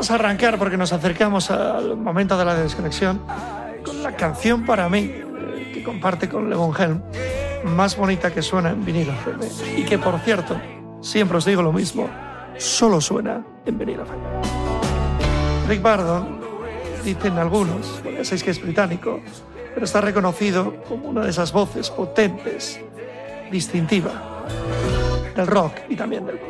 Vamos a arrancar porque nos acercamos al momento de la desconexión con la canción para mí que comparte con Levon Helm, más bonita que suena en vinilo FM. Y que, por cierto, siempre os digo lo mismo, solo suena en vinilo FM. Rick Bardon, dicen algunos, porque ya sabéis que es británico, pero está reconocido como una de esas voces potentes, distintiva, del rock y también del blues.